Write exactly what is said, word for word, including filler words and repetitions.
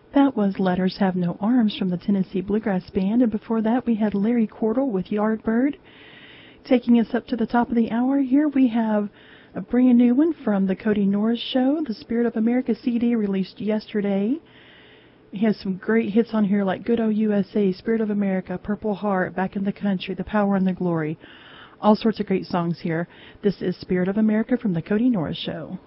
That was Letters Have No Arms from the Tennessee Bluegrass Band, and before that we had Larry Cordell with Yardbird. Taking us up to the top of the hour, here we have a brand new one from the Cody Norris Show, the Spirit of America C D released yesterday. He has some great hits on here like Good Old U S A, Spirit of America, Purple Heart, Back in the Country, The Power and the Glory. All sorts of great songs here. This is Spirit of America from the Cody Norris Show.